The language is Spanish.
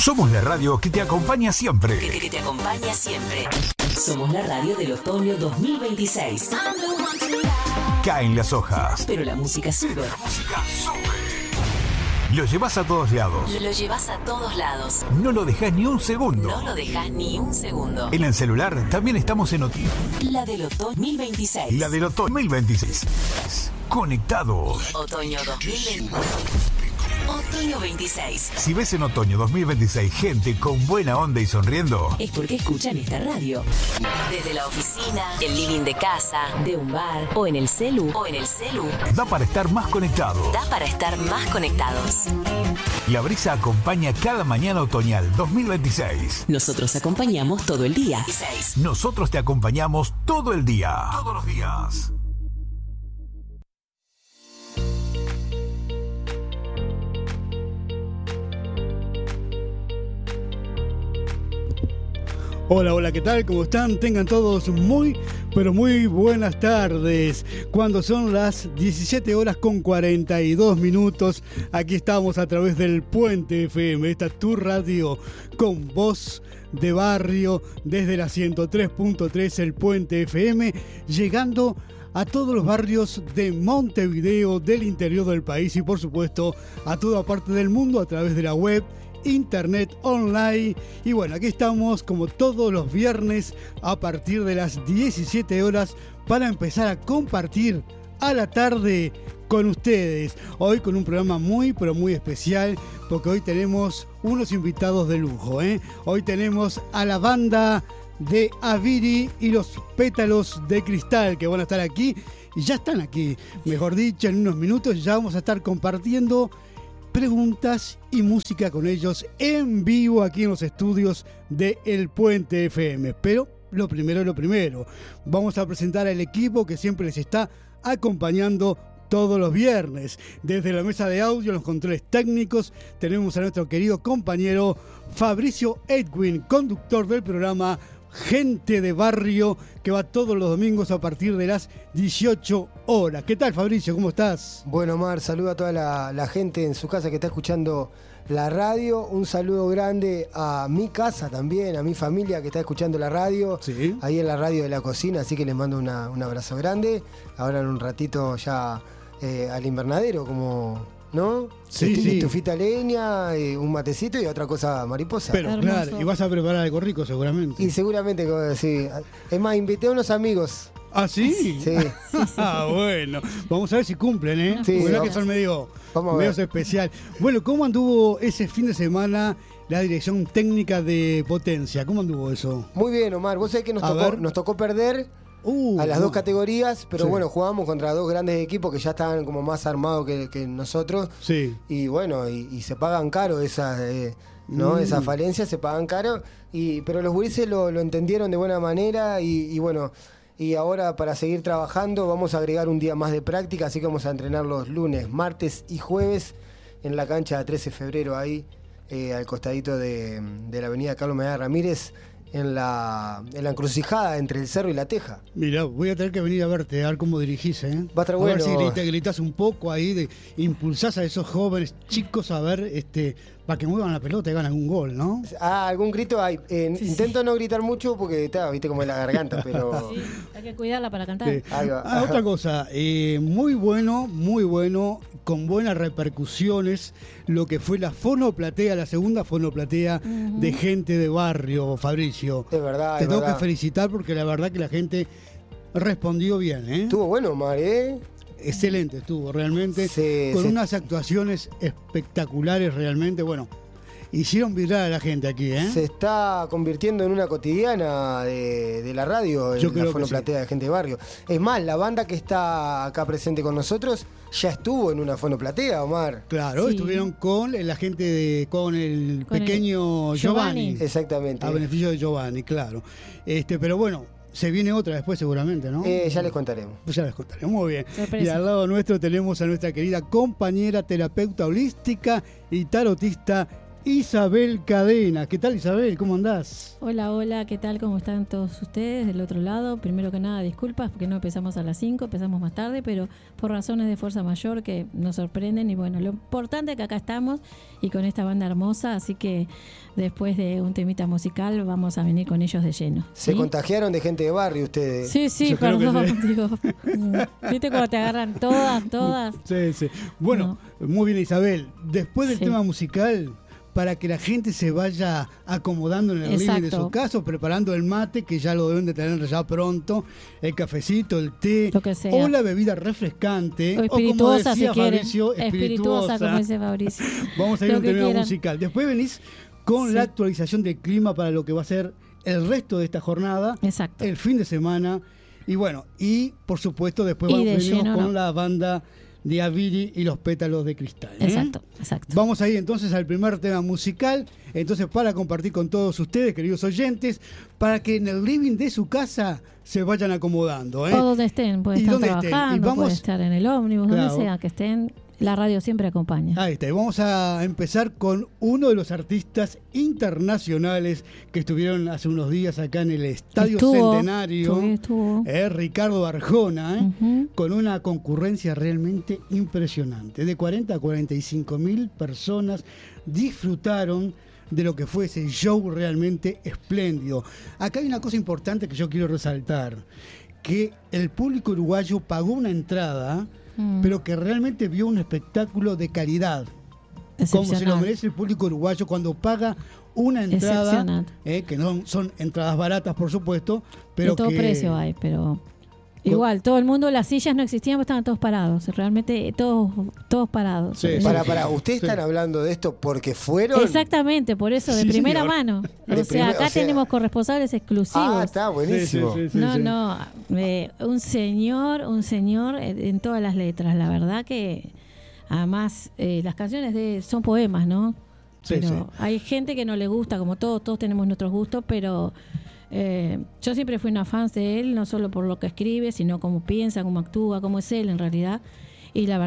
Somos la radio que te acompaña siempre. Que te acompaña siempre. Somos la radio del otoño 2026. Caen las hojas, Pero la música sube. lo llevas a todos lados. Lo llevas a todos lados. No lo dejas ni un segundo. No lo dejas ni un segundo. En el celular también estamos en OTI. La del otoño 2026. La del otoño 2026. Conectados. Otoño 2026. Otoño 26. Si ves en otoño 2026 gente con buena onda y sonriendo, Es porque escuchan esta radio. Desde la oficina, el living de casa, de un bar o en el celu. da para estar más conectados. Da para estar más conectados. La brisa acompaña cada mañana otoñal 2026. Nosotros acompañamos todo el día. Nosotros te acompañamos todo el día. Todos los días. Hola, hola, ¿qué tal? ¿Cómo están? Tengan todos muy, pero muy buenas tardes. Cuando son las 17 horas con 42 minutos, aquí estamos a través del Puente FM, esta tu radio con voz de barrio, desde la 103.3 el Puente FM, llegando a todos los barrios de Montevideo, del interior del país y por supuesto a toda parte del mundo a través de la web, internet, online. Y bueno, aquí estamos como todos los viernes a partir de las 17 horas para empezar a compartir a la tarde con ustedes. Hoy con un programa muy pero muy especial, porque hoy tenemos unos invitados de lujo, ¿eh? Hoy tenemos a la banda de Aviri y los Pétalos de Cristal, que van a estar aquí y ya están aquí, mejor dicho, en unos minutos ya vamos a estar compartiendo preguntas y música con ellos en vivo aquí en los estudios de El Puente FM. Pero lo primero, vamos a presentar al equipo que siempre les está acompañando todos los viernes. Desde la mesa de audio, los controles técnicos, tenemos a nuestro querido compañero Fabricio Edwin, conductor del programa Gente de Barrio, que va todos los domingos a partir de las 18 horas. ¿Qué tal, Fabricio? ¿Cómo estás? Bueno, Omar, saludo a toda la gente en su casa que está escuchando la radio. Un saludo grande a mi casa también, a mi familia que está escuchando la radio. Sí. Ahí en la radio de la cocina, así que les mando un abrazo grande. Ahora en un ratito ya al invernadero, como... ¿no? Sí, sí. Estufita a leña, un matecito y otra cosa mariposa. Pero claro, y vas a preparar algo rico seguramente. Y seguramente, sí. Es más, invité a unos amigos. ¿Ah, sí? Sí. Ah, bueno. Vamos a ver si cumplen, ¿eh? Sí, Porque vamos. que son medio Vamos a ver. especial. Bueno, ¿cómo anduvo ese fin de semana la dirección técnica de Potencia? ¿Cómo anduvo eso? Muy bien, Omar. Vos sabés que A ver. nos tocó perder a las dos categorías, pero Sí. bueno, jugamos contra dos grandes equipos que ya estaban como más armados que nosotros. Sí. Y bueno, y se pagan caro esas, ¿no? Esas falencias se pagan caro. Pero los gurises lo entendieron de buena manera y bueno, y ahora para seguir trabajando vamos a agregar un día más de práctica, así que vamos a entrenar los lunes, martes y jueves en la cancha de 13 de febrero ahí, al costadito de la avenida Carlos Medina Ramírez, en la encrucijada entre el Cerro y la Teja. Mirá, voy a tener que venir a verte, a ver cómo dirigís, ¿eh? Va a estar ver bueno. si gritás un poco ahí, impulsás a esos jóvenes chicos a ver, para que muevan la pelota y hagan algún gol, ¿no? Algún grito hay. Intento no gritar mucho porque está, viste como en la garganta, pero... Sí, hay que cuidarla para cantar. Sí. Ahí va. Otra cosa, muy bueno, con buenas repercusiones, lo que fue la fonoplatea, la segunda fonoplatea de Gente de Barrio, Fabricio. Es verdad, Te es tengo verdad. que felicitar porque la verdad que la gente respondió bien, ¿eh? Estuvo bueno, Omar, ¿eh? Excelente estuvo, realmente, Sí, con sí. unas actuaciones espectaculares, realmente, bueno, hicieron vibrar a la gente aquí, ¿eh? Se está convirtiendo en una cotidiana de la radio, Yo en creo la que fonoplatea de Gente de Barrio. Es más, la banda que está acá presente con nosotros ya estuvo en una fonoplatea, Omar. Claro, Sí. estuvieron con la gente con el Con el pequeño Giovanni. Exactamente. A beneficio de Giovanni, claro. Pero bueno, se viene otra después seguramente, ¿no? Ya les contaremos. Pues ya les contaré, muy bien. Sorpresa. Y al lado nuestro tenemos a nuestra querida compañera terapeuta holística y tarotista Isabel Cadena. ¿Qué tal, Isabel? ¿Cómo andás? Hola, hola, ¿qué tal? ¿Cómo están todos ustedes del otro lado? Primero que nada, disculpas porque no empezamos a las 5, empezamos más tarde, pero por razones de fuerza mayor que nos sorprenden. Y bueno, lo importante es que acá estamos y con esta banda hermosa, así que después de un temita musical vamos a venir con ellos de lleno. Se ¿sí? contagiaron de gente de barrio ustedes. Sí, Yo creo que perdón, sí. digo, ¿viste cómo te agarran todas? Sí. Bueno, muy bien, Isabel. Después del tema musical, para que la gente se vaya acomodando en el living de su casa, preparando el mate, que ya lo deben de tener ya pronto, el cafecito, el té, lo que sea, o la bebida refrescante, o espirituosa, como decía si quieren, Fabricio, espirituosa, como dice Fabricio. Vamos a ir a un tema musical. Después venís con Sí. la actualización del clima para lo que va a ser el resto de esta jornada, Exacto. el fin de semana, y bueno, y por supuesto después Y de venimos lleno, con no. la banda de Aviri y los pétalos de cristal. Exacto. Vamos a ir entonces al primer tema musical, entonces para compartir con todos ustedes, queridos oyentes, para que en el living de su casa se vayan acomodando. O donde estén, pueden Y estar donde estén. trabajando, Y vamos- pueden estar en el ómnibus, Claro. donde sea que estén, la radio siempre acompaña. Ahí está, y vamos a empezar con uno de los artistas internacionales que estuvieron hace unos días acá en el Estadio Centenario, estuvo. Ricardo Arjona, Ujú. con una concurrencia realmente impresionante. De 40 a 45 mil personas disfrutaron de lo que fue ese show realmente espléndido. Acá hay una cosa importante que yo quiero resaltar, que el público uruguayo pagó una entrada, pero que realmente vio un espectáculo de calidad, como se lo Excepcional. merece el público uruguayo cuando paga una entrada, Excepcional. que no son entradas baratas, por supuesto, pero De todo que precio hay, pero igual, todo el mundo, las sillas no existían, estaban todos parados, realmente todos parados. Sí, Para, ¿ustedes Sí. están hablando de esto porque fueron? Exactamente, por eso, de Sí, primera señor. mano. De Acá tenemos corresponsales exclusivos. Ah, está buenísimo. Sí, sí. No, un señor en todas las letras, la verdad que además las canciones son poemas, ¿no? Sí, Pero sí. hay gente que no le gusta, como todos tenemos nuestros gustos, pero yo siempre fui una fan de él, no solo por lo que escribe, sino cómo piensa, cómo actúa, cómo es él en realidad. Y la verdad